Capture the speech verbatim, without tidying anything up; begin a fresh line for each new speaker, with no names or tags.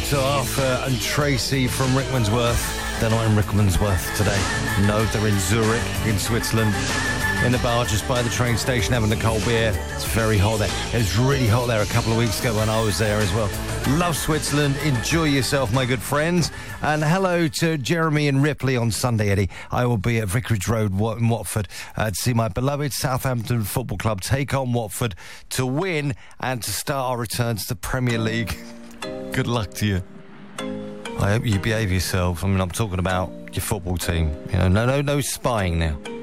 to Arthur and Tracy from Rickmansworth. They're not in Rickmansworth today. No, they're in Zurich, in Switzerland. In the bar just by the train station having a cold beer. It's very hot there. It was really hot there a couple of weeks ago when I was there as well. Love Switzerland. Enjoy yourself, my good friends. And hello to Jeremy and Ripley on Sunday, Eddie. I will be at Vicarage Road in Watford uh, to see my beloved Southampton Football Club take on Watford to win and to start our return to the Premier League. Good luck to you. I hope you behave yourself. I mean, I'm talking about your football team. You know, no, no, no spying now.